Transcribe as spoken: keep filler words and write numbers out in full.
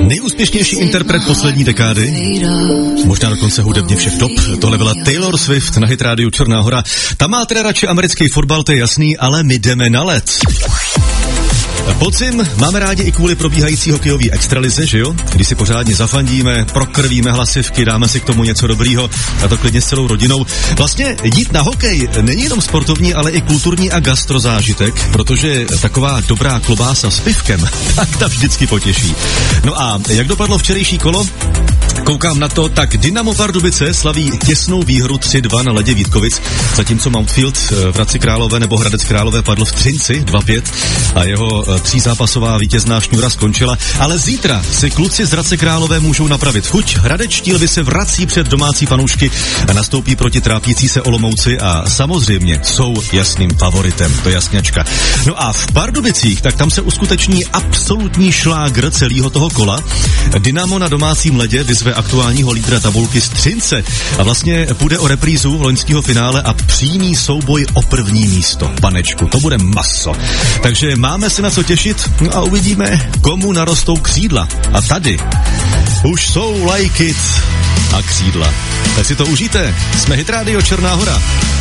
Nejúspěšnější interpret poslední dekády, možná dokonce hudebně všech dob. Tohle byla Taylor Swift na Hit rádiu Černá Hora. Tam má teda radši americký fotbal, to je jasný, ale my jdeme na led. Podzim máme rádi i kvůli probíhající hokejový extralize, že jo? Když si pořádně zafandíme, prokrvíme hlasivky, dáme si k tomu něco dobrýho, a to klidně s celou rodinou. Vlastně jít na hokej není jenom sportovní, ale i kulturní a gastrozážitek, protože taková dobrá klobása s pivkem, tak ta vždycky potěší. No a jak dopadlo včerejší kolo? Koukám na to, tak Dynamo Pardubice slaví těsnou výhru tři dva na ledě Vítkovic, zatímco Mountfield v Hradci Králové nebo Hradec Králové padl v Třinci dva pět a jeho třízápasová vítězná šňůra skončila. Ale zítra si kluci z Hradce Králové můžou napravit chuť. Hradečtí lvi se vrací před domácí fanoušky a nastoupí proti trápící se Olomouci a samozřejmě jsou jasným favoritem, to jasňačka. No a v Pardubicích, tak tam se uskuteční absolutní šlágr celého toho kola. Dynamo na domácím ledě vyzve aktuálního lídra tabulky z Třince a vlastně půjde o reprízu loňského finále a přímý souboj o první místo. Panečku, to bude maso. Takže máme se na co těšit, no a uvidíme, komu narostou křídla. A tady už jsou like it a křídla. Tak si to užijte. Jsme Hit rádio Černá Hora.